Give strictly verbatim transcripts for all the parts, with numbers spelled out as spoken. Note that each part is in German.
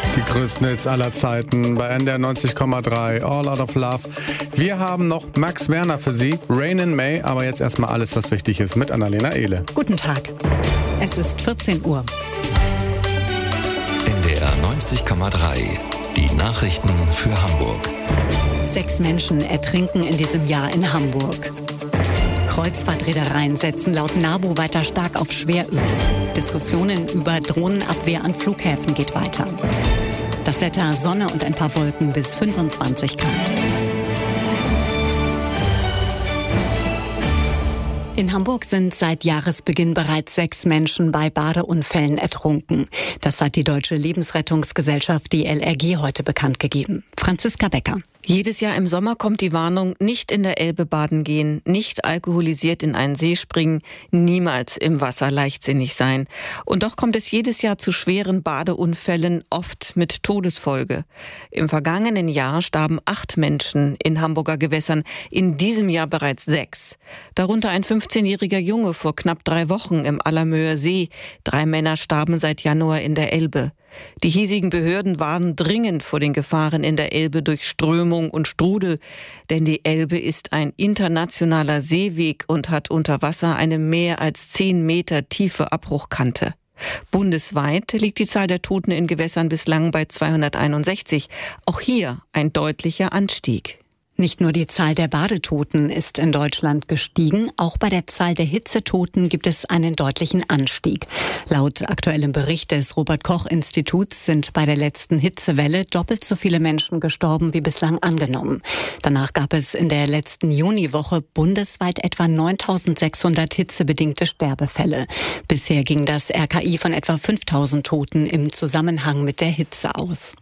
Die größten Hits aller Zeiten bei N D R neunzig Komma drei, All Out of Love. Wir haben noch Max Werner für Sie, Rain in May, aber jetzt erstmal alles, was wichtig ist, mit Annalena Ehle. Guten Tag, es ist vierzehn Uhr. N D R neunzig Komma drei, die Nachrichten für Hamburg. Sechs Menschen ertrinken in diesem Jahr in Hamburg. Kreuzfahrtreedereien setzen laut NABU weiter stark auf Schweröl. Diskussionen über Drohnenabwehr an Flughäfen geht weiter. Das Wetter: Sonne und ein paar Wolken bis fünfundzwanzig Grad. In Hamburg sind seit Jahresbeginn bereits sechs Menschen bei Badeunfällen ertrunken. Das hat die Deutsche Lebensrettungsgesellschaft, die L R G, heute bekannt gegeben. Franziska Becker. Jedes Jahr im Sommer kommt die Warnung: nicht in der Elbe baden gehen, nicht alkoholisiert in einen See springen, niemals im Wasser leichtsinnig sein. Und doch kommt es jedes Jahr zu schweren Badeunfällen, oft mit Todesfolge. Im vergangenen Jahr starben acht Menschen in Hamburger Gewässern, in diesem Jahr bereits sechs. Darunter ein fünfzehnjähriger Junge vor knapp drei Wochen im Allermöer See. Drei Männer starben seit Januar in der Elbe. Die hiesigen Behörden warnen dringend vor den Gefahren in der Elbe durch Strömung und Strudel. Denn die Elbe ist ein internationaler Seeweg und hat unter Wasser eine mehr als zehn Meter tiefe Abbruchkante. Bundesweit liegt die Zahl der Toten in Gewässern bislang bei zweihunderteinundsechzig. Auch hier ein deutlicher Anstieg. Nicht nur die Zahl der Badetoten ist in Deutschland gestiegen, auch bei der Zahl der Hitzetoten gibt es einen deutlichen Anstieg. Laut aktuellem Bericht des Robert-Koch-Instituts sind bei der letzten Hitzewelle doppelt so viele Menschen gestorben wie bislang angenommen. Danach gab es in der letzten Juniwoche bundesweit etwa neuntausendsechshundert hitzebedingte Sterbefälle. Bisher ging das R K I von etwa fünftausend Toten im Zusammenhang mit der Hitze aus.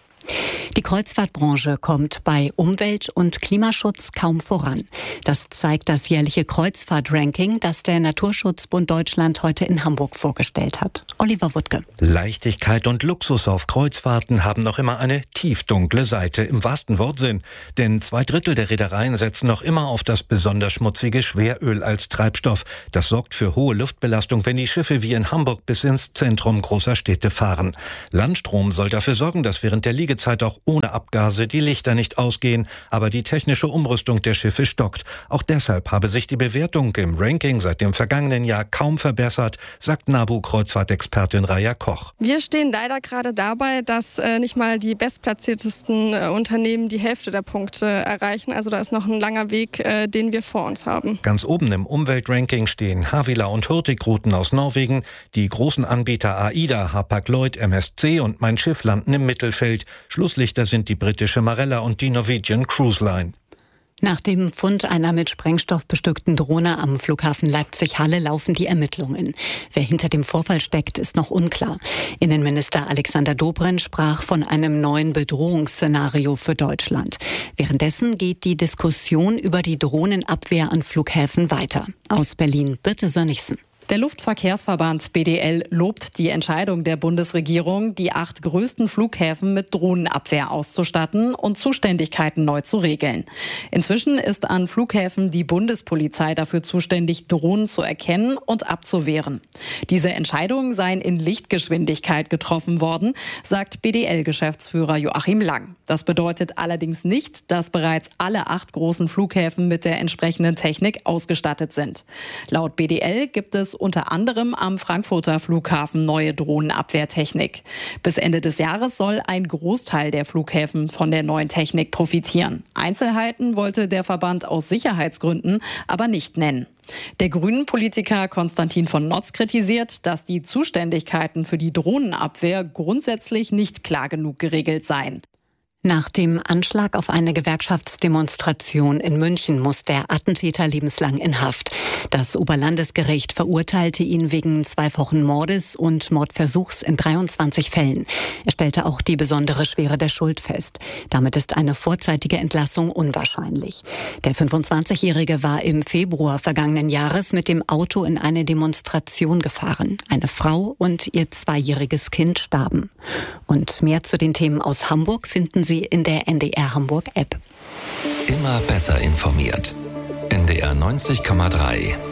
Die Kreuzfahrtbranche kommt bei Umwelt- und Klimaschutz kaum voran. Das zeigt das jährliche Kreuzfahrt-Ranking, das der Naturschutzbund Deutschland heute in Hamburg vorgestellt hat. Oliver Wuttke. Leichtigkeit und Luxus auf Kreuzfahrten haben noch immer eine tiefdunkle Seite im wahrsten Wortsinn. Denn zwei Drittel der Reedereien setzen noch immer auf das besonders schmutzige Schweröl als Treibstoff. Das sorgt für hohe Luftbelastung, wenn die Schiffe wie in Hamburg bis ins Zentrum großer Städte fahren. Landstrom soll dafür sorgen, dass während der Liegezeit auch ohne Abgase die Lichter nicht ausgehen, aber die technische Umrüstung der Schiffe stockt. Auch deshalb habe sich die Bewertung im Ranking seit dem vergangenen Jahr kaum verbessert, sagt NABU-Kreuzfahrtexpertin Raja Koch. Wir stehen leider gerade dabei, dass äh, nicht mal die bestplatziertesten äh, Unternehmen die Hälfte der Punkte erreichen. Also da ist noch ein langer Weg, äh, den wir vor uns haben. Ganz oben im Umweltranking stehen Havila und Hurtigruten aus Norwegen. Die großen Anbieter AIDA, Hapag-Lloyd, M S C und Mein Schiff landen im Mittelfeld. Schlusslichter sind die britische Marella und die Norwegian Cruise Line. Nach dem Fund einer mit Sprengstoff bestückten Drohne am Flughafen Leipzig-Halle laufen die Ermittlungen. Wer hinter dem Vorfall steckt, ist noch unklar. Innenminister Alexander Dobrindt sprach von einem neuen Bedrohungsszenario für Deutschland. Währenddessen geht die Diskussion über die Drohnenabwehr an Flughäfen weiter. Aus Berlin, Birte Sönnigsen. Der Luftverkehrsverband B D L lobt die Entscheidung der Bundesregierung, die acht größten Flughäfen mit Drohnenabwehr auszustatten und Zuständigkeiten neu zu regeln. Inzwischen ist an Flughäfen die Bundespolizei dafür zuständig, Drohnen zu erkennen und abzuwehren. Diese Entscheidungen seien in Lichtgeschwindigkeit getroffen worden, sagt B D L-Geschäftsführer Joachim Lang. Das bedeutet allerdings nicht, dass bereits alle acht großen Flughäfen mit der entsprechenden Technik ausgestattet sind. Laut B D L gibt es unter anderem am Frankfurter Flughafen neue Drohnenabwehrtechnik. Bis Ende des Jahres soll ein Großteil der Flughäfen von der neuen Technik profitieren. Einzelheiten wollte der Verband aus Sicherheitsgründen aber nicht nennen. Der Grünen-Politiker Konstantin von Notz kritisiert, dass die Zuständigkeiten für die Drohnenabwehr grundsätzlich nicht klar genug geregelt seien. Nach dem Anschlag auf eine Gewerkschaftsdemonstration in München muss der Attentäter lebenslang in Haft. Das Oberlandesgericht verurteilte ihn wegen zweifachen Mordes und Mordversuchs in dreiundzwanzig Fällen. Er stellte auch die besondere Schwere der Schuld fest. Damit ist eine vorzeitige Entlassung unwahrscheinlich. Der fünfundzwanzigjährige war im Februar vergangenen Jahres mit dem Auto in eine Demonstration gefahren. Eine Frau und ihr zweijähriges Kind starben. Und mehr zu den Themen aus Hamburg finden Sie in der N D R Hamburg App. Immer besser informiert. N D R neunzig Komma drei.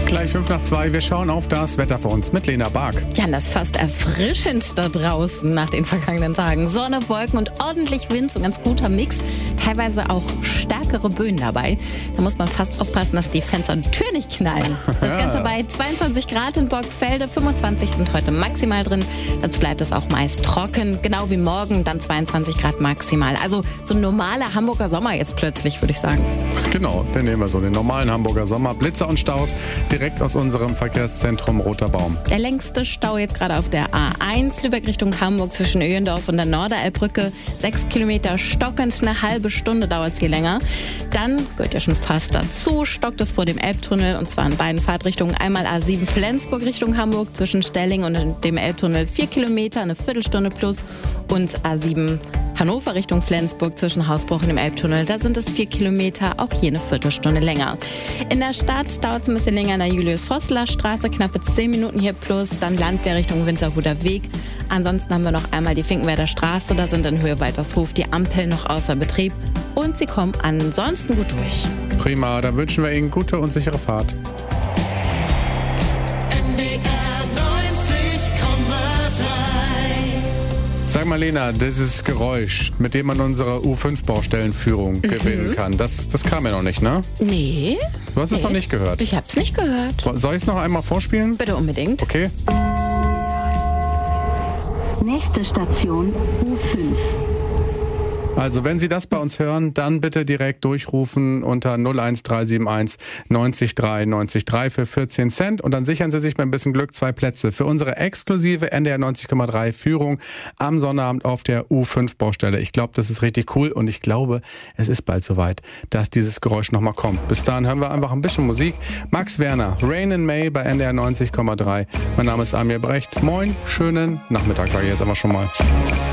Gleich fünf nach zwei. Wir schauen auf das Wetter für uns mit Lena Bark. Ja, das ist fast erfrischend da draußen nach den vergangenen Tagen. Sonne, Wolken und ordentlich Wind, so ein ganz guter Mix. Teilweise auch stärkere Böen dabei. Da muss man fast aufpassen, dass die Fenster und Tür nicht knallen. Das Ganze bei zweiundzwanzig Grad in Borgfelde, fünfundzwanzig sind heute maximal drin. Dazu bleibt es auch meist trocken, genau wie morgen, dann zweiundzwanzig Grad maximal. Also so ein normaler Hamburger Sommer jetzt plötzlich, würde ich sagen. Genau, dann nehmen wir so den normalen Hamburger Sommer. Blitzer und Staus direkt aus unserem Verkehrszentrum Roter Baum. Der längste Stau jetzt gerade auf der A eins, Lübeck Richtung Hamburg zwischen Öhendorf und der Norderelbbrücke. Sechs Kilometer stockend, eine halbe Stunde dauert es hier länger. Dann gehört ja schon fast dazu, stockt es vor dem Elbtunnel und zwar in beiden Fahrtrichtungen. Einmal A sieben Flensburg Richtung Hamburg zwischen Stelling und dem Elbtunnel vier Kilometer, eine Viertelstunde plus. Und A sieben Hannover Richtung Flensburg zwischen Hausbruch und dem Elbtunnel, da sind es vier Kilometer, auch hier eine Viertelstunde länger. In der Stadt dauert es ein bisschen länger an der Julius-Vosseler-Straße, knappe zehn Minuten hier plus, dann Landwehr Richtung Winterhuder Weg. Ansonsten haben wir noch einmal die Finkenwerder Straße, da sind in Höhe Waltershof die Ampeln noch außer Betrieb und sie kommen ansonsten gut durch. Prima, dann wünschen wir Ihnen gute und sichere Fahrt. Sag mal, Lena, dieses Geräusch, mit dem man unsere U fünf Baustellenführung mhm. gewinnen kann, das, das kam ja noch nicht, ne? Nee. Du hast nee. es noch nicht gehört? Ich hab's nicht gehört. Soll ich es noch einmal vorspielen? Bitte unbedingt. Okay. Nächste Station U fünf. Also wenn Sie das bei uns hören, dann bitte direkt durchrufen unter null eins drei sieben eins neunzig drei neunzig drei für vierzehn Cent und dann sichern Sie sich mit ein bisschen Glück zwei Plätze für unsere exklusive N D R neunzig Komma drei Führung am Sonnabend auf der U fünf Baustelle. Ich glaube, das ist richtig cool und ich glaube, es ist bald soweit, dass dieses Geräusch nochmal kommt. Bis dahin hören wir einfach ein bisschen Musik. Max Werner, Rain in May bei N D R neunzig Komma drei. Mein Name ist Amir Brecht. Moin, schönen Nachmittag, sage ich jetzt einfach schon mal.